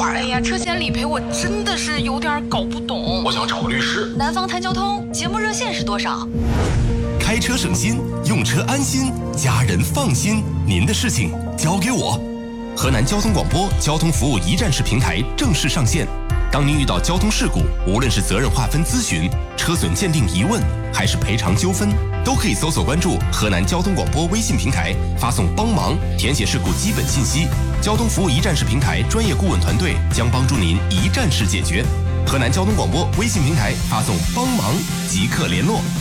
快。 哎呀，车险理赔我真的是有点搞不懂。 我想找个律师。 南方谈交通节目热线是多少？ 开车省心，用车安心，家人放心，您的事情交给我。河南交通广播交通服务一站式平台正式上线。当您遇到交通事故，无论是责任划分咨询、车损鉴定疑问，还是赔偿纠纷，都可以搜索关注河南交通广播微信平台，发送帮忙，填写事故基本信息。交通服务一站式平台专业顾问团队将帮助您一站式解决。河南交通广播微信平台发送帮忙即刻联络。